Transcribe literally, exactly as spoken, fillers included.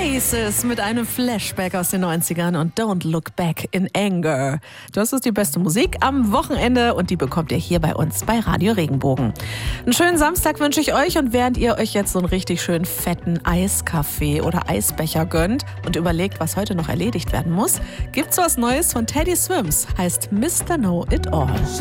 Oasis mit einem Flashback aus den neunzigern und Don't Look Back in Anger. Das ist die beste Musik am Wochenende und die bekommt ihr hier bei uns bei Radio Regenbogen. Einen schönen Samstag wünsche ich euch und während ihr euch jetzt so einen richtig schönen fetten Eiskaffee oder Eisbecher gönnt und überlegt, was heute noch erledigt werden muss, gibt's was Neues von Teddy Swims, heißt Mister Know It All.